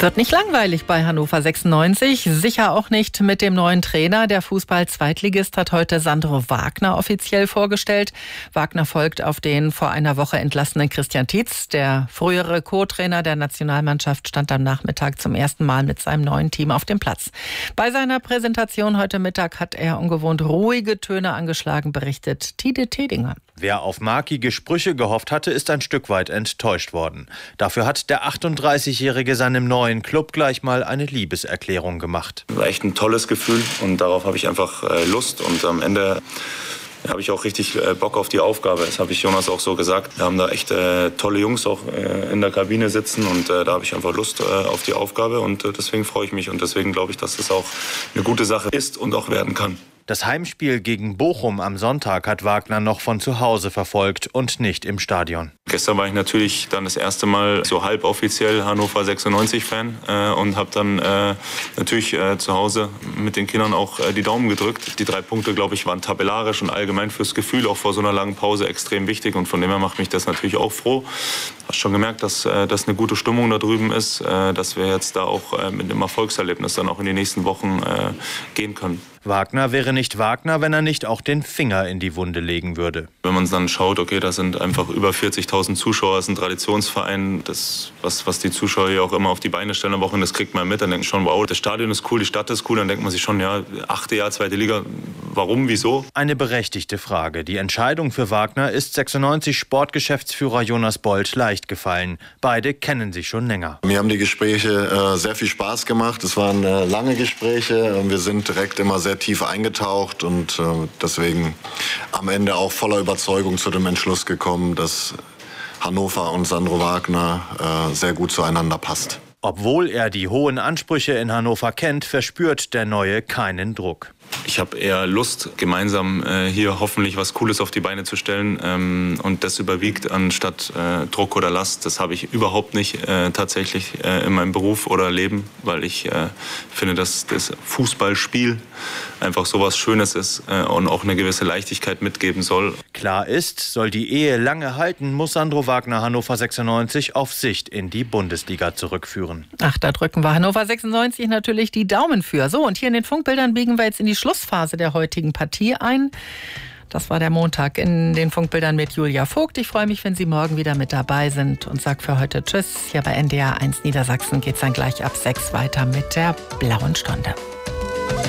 Wird nicht langweilig bei Hannover 96, sicher auch nicht mit dem neuen Trainer. Der Fußball-Zweitligist hat heute Sandro Wagner offiziell vorgestellt. Wagner folgt auf den vor einer Woche entlassenen Christian Tietz. Der frühere Co-Trainer der Nationalmannschaft stand am Nachmittag zum ersten Mal mit seinem neuen Team auf dem Platz. Bei seiner Präsentation heute Mittag hat er ungewohnt ruhige Töne angeschlagen, berichtet Tide Tedinger. Wer auf markige Sprüche gehofft hatte, ist ein Stück weit enttäuscht worden. Dafür hat der 38-Jährige seinem neuen Club gleich mal eine Liebeserklärung gemacht. War echt ein tolles Gefühl und darauf habe ich einfach Lust und am Ende habe ich auch richtig Bock auf die Aufgabe. Das habe ich Jonas auch so gesagt. Wir haben da echt tolle Jungs auch in der Kabine sitzen und da habe ich einfach Lust auf die Aufgabe und deswegen freue ich mich und deswegen glaube ich, dass das auch eine gute Sache ist und auch werden kann. Das Heimspiel gegen Bochum am Sonntag hat Wagner noch von zu Hause verfolgt und nicht im Stadion. Gestern war ich natürlich dann das erste Mal so halboffiziell Hannover 96-Fan und habe dann natürlich zu Hause mit den Kindern auch die Daumen gedrückt. Die 3 Punkte, glaube ich, waren tabellarisch und allgemein fürs Gefühl auch vor so einer langen Pause extrem wichtig und von dem her macht mich das natürlich auch froh. Hast schon gemerkt, dass eine gute Stimmung da drüben ist, dass wir jetzt da auch mit einem Erfolgserlebnis dann auch in die nächsten Wochen gehen können. Wagner wäre nicht Wagner, wenn er nicht auch den Finger in die Wunde legen würde. Wenn man dann schaut, okay, da sind einfach über 40.000 Zuschauer, das ist ein Traditionsverein, das, was die Zuschauer hier auch immer auf die Beine stellen am Wochenende, das kriegt man mit, dann denkt man schon, wow, das Stadion ist cool, die Stadt ist cool, dann denkt man sich schon, ja, 8. Jahr, 2. Liga, warum, wieso? Eine berechtigte Frage. Die Entscheidung für Wagner ist 96 Sportgeschäftsführer Jonas Bold leicht gefallen. Beide kennen sich schon länger. Mir haben die Gespräche sehr viel Spaß gemacht. Es waren lange Gespräche. Wir sind direkt immer sehr tief eingetaucht und deswegen am Ende auch voller Überzeugung zu dem Entschluss gekommen, dass Hannover und Sandro Wagner sehr gut zueinander passt. Obwohl er die hohen Ansprüche in Hannover kennt, verspürt der Neue keinen Druck. Ich habe eher Lust, gemeinsam hier hoffentlich was Cooles auf die Beine zu stellen und das überwiegt anstatt Druck oder Last. Das habe ich überhaupt nicht tatsächlich in meinem Beruf oder Leben, weil ich finde, dass das Fußballspiel einfach so was Schönes ist und auch eine gewisse Leichtigkeit mitgeben soll. Klar ist, soll die Ehe lange halten, muss Sandro Wagner Hannover 96 auf Sicht in die Bundesliga zurückführen. Ach, da drücken wir Hannover 96 natürlich die Daumen für. So, und hier in den Funkbildern biegen wir jetzt in die Schlussphase der heutigen Partie ein. Das war der Montag in den Funkbildern mit Julia Vogt. Ich freue mich, wenn Sie morgen wieder mit dabei sind und sage für heute Tschüss. Hier bei NDR 1 Niedersachsen geht es dann gleich ab 6 weiter mit der Blauen Stunde.